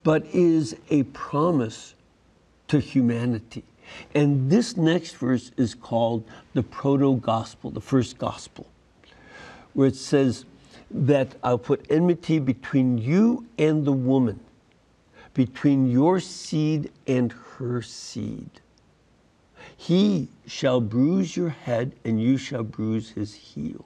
but is a promise to humanity. And this next verse is called the proto-gospel, the first gospel, where it says that I'll put enmity between you and the woman, between your seed and her seed. He shall bruise your head, and you shall bruise his heel.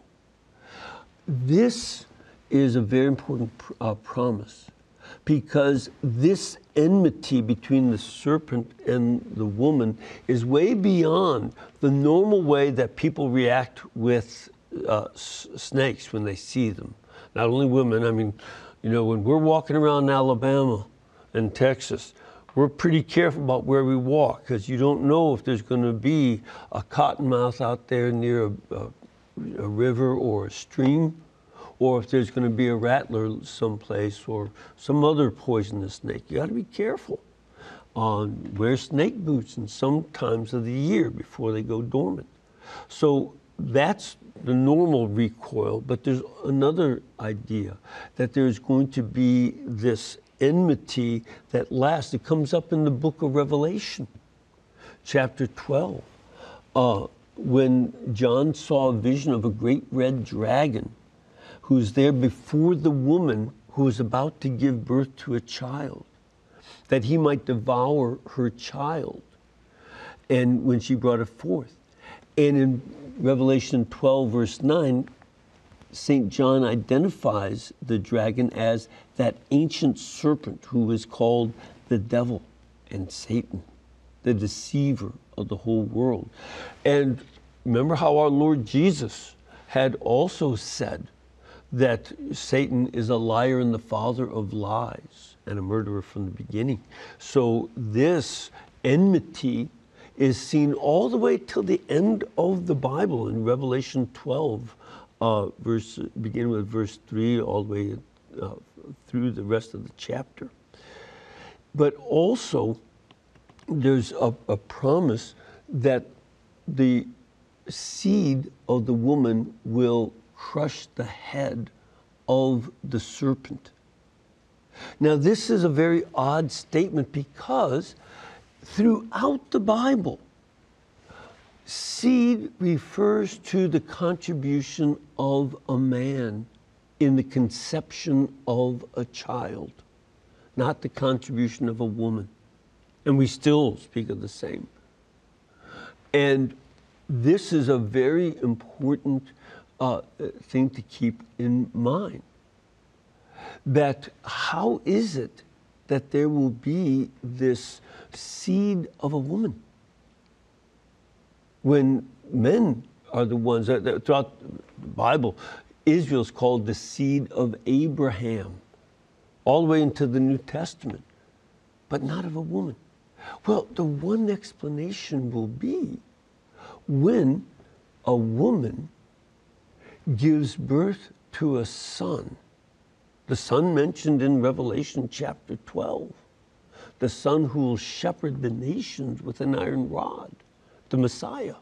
This is a very important promise, because this enmity between the serpent and the woman is way beyond the normal way that people react with snakes when they see them. Not only women, I mean, you know, when we're walking around Alabama and Texas, we're pretty careful about where we walk, because you don't know if there's going to be a cottonmouth out there near a river or a stream, or if there's going to be a rattler someplace or some other poisonous snake. You got to be careful. Wear snake boots in some times of the year before they go dormant. So that's the normal recoil, but there's another idea that there's going to be this enmity that lasts. It comes up in the book of Revelation, chapter 12, when John saw a vision of a great red dragon who's there before the woman who is about to give birth to a child, that he might devour her child, and when she brought it forth. And in Revelation 12, verse 9, St. John identifies the dragon as that ancient serpent who is called the devil and Satan, the deceiver of the whole world. And remember how our Lord Jesus had also said that Satan is a liar and the father of lies and a murderer from the beginning. So this enmity is seen all the way till the end of the Bible in Revelation 12, beginning with verse 3 all the way through the rest of the chapter. But also, there's a promise that the seed of the woman will crush the head of the serpent. Now, this is a very odd statement, because throughout the Bible, seed refers to the contribution of a man in the conception of a child, not the contribution of a woman. And we still speak of the same. And this is a very important thing to keep in mind. That how is it that there will be this seed of a woman when men are the ones that throughout the Bible, Israel's called the seed of Abraham, all the way into the New Testament, but not of a woman? Well, the one explanation will be when a woman gives birth to a son, the son mentioned in Revelation chapter 12, the son who will shepherd the nations with an iron rod, the Messiah.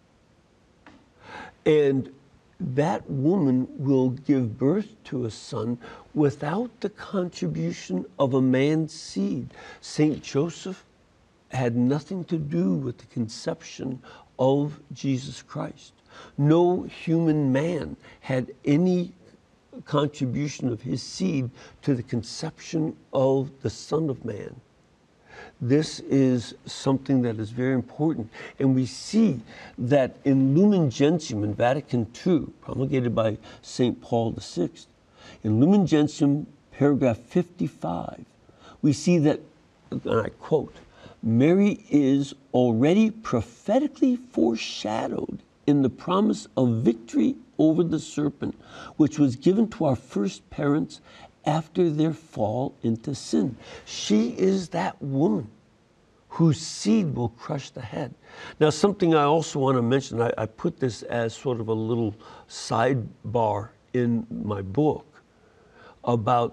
And that woman will give birth to a son without the contribution of a man's seed. Saint Joseph had nothing to do with the conception of Jesus Christ. No human man had any contribution of his seed to the conception of the Son of Man. This is something that is very important. And we see that in Lumen Gentium in Vatican II, promulgated by St. Paul VI, in Lumen Gentium, paragraph 55, we see that, and I quote, Mary is already prophetically foreshadowed in the promise of victory over the serpent, which was given to our first parents after their fall into sin. She is that woman whose seed will crush the head. Now, something I also want to mention, I put this as sort of a little sidebar in my book about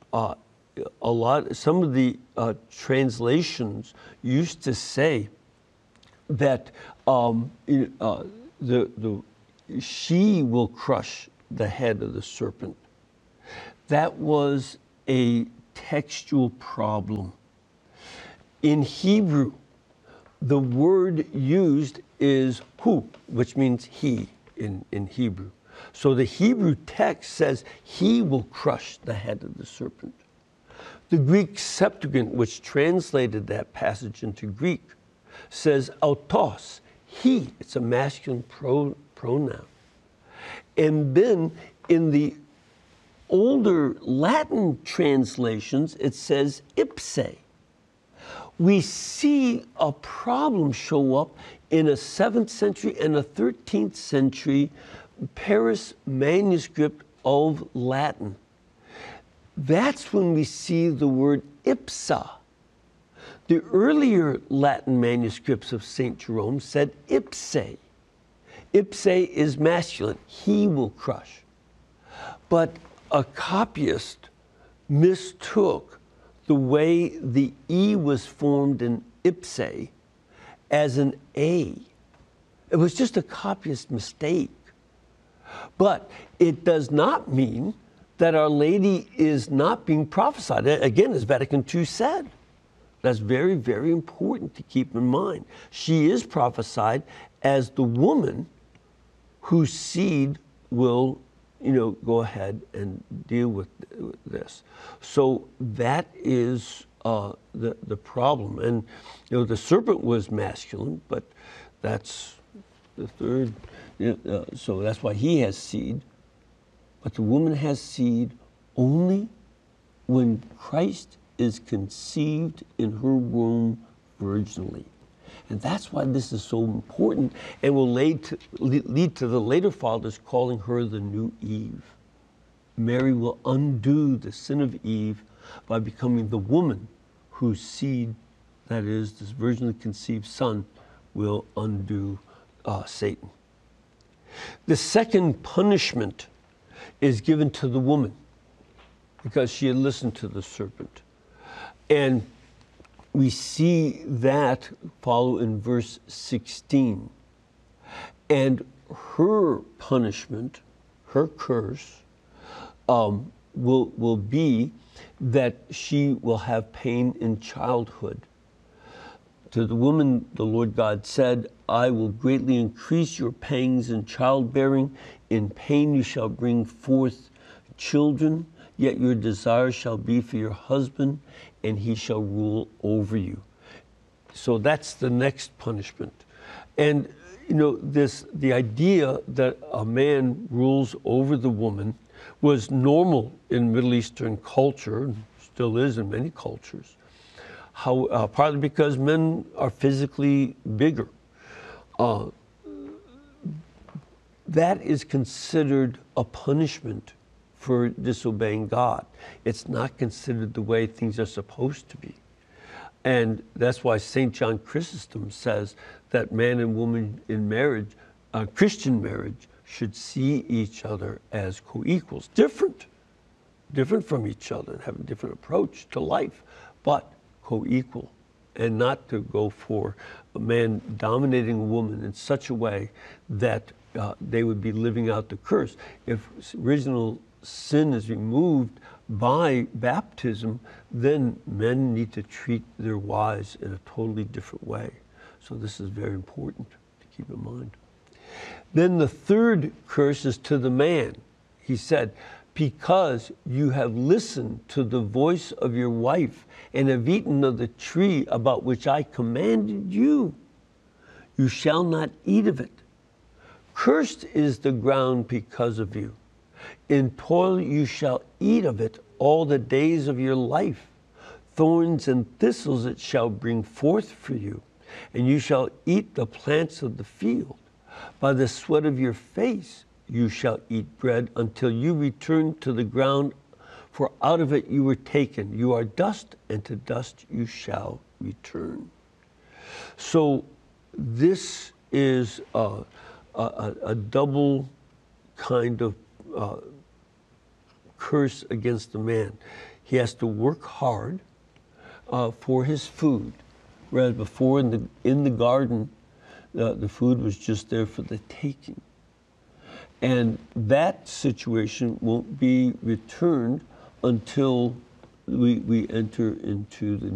some of the translations used to say that she will crush the head of the serpent. That was a textual problem. In Hebrew, the word used is hu, which means he in Hebrew. So the Hebrew text says he will crush the head of the serpent. The Greek Septuagint, which translated that passage into Greek, says autos, he. It's a masculine pronoun. And then in the older Latin translations, it says ipse. We see a problem show up in a 7th century and a 13th century Paris manuscript of Latin. That's when we see the word ipsa. The earlier Latin manuscripts of St. Jerome said ipse. Ipse is masculine, he will crush. But a copyist mistook the way the E was formed in ipse as an A. It was just a copyist mistake. But it does not mean that Our Lady is not being prophesied. Again, as Vatican II said, that's very, very important to keep in mind. She is prophesied as the woman whose seed will, go ahead and deal with this. So that is the problem. And, the serpent was masculine, but that's the third. So that's why he has seed. But the woman has seed only when Christ is conceived in her womb virginally. And that's why this is so important and will lead to the later fathers calling her the new Eve. Mary will undo the sin of Eve by becoming the woman whose seed, that is, this virginally conceived son, will undo Satan. The second punishment is given to the woman because she had listened to the serpent. And we see that follow in verse 16. And her punishment, her curse, will be that she will have pain in childhood. To the woman, the Lord God said, I will greatly increase your pangs in childbearing. In pain you shall bring forth children, yet your desire shall be for your husband, and he shall rule over you. So that's the next punishment. And, the idea that a man rules over the woman was normal in Middle Eastern culture, still is in many cultures. Partly because men are physically bigger. That is considered a punishment for disobeying God. It's not considered the way things are supposed to be. And that's why St. John Chrysostom says that man and woman in marriage, Christian marriage, should see each other as co-equals, different from each other and have a different approach to life, but co-equal, and not to go for a man dominating a woman in such a way that they would be living out the curse. If original sin is removed by baptism, then men need to treat their wives in a totally different way. So this is very important to keep in mind. Then the third curse is to the man. He said, because you have listened to the voice of your wife and have eaten of the tree about which I commanded you, you shall not eat of it. Cursed is the ground because of you. In toil you shall eat of it all the days of your life. Thorns and thistles it shall bring forth for you, and you shall eat the plants of the field. By the sweat of your face you shall eat bread until you return to the ground, for out of it you were taken. You are dust, and to dust you shall return. So this is a double kind of curse against the man. He has to work hard for his food, whereas before in the garden, the food was just there for the taking. And that situation won't be returned until we enter into the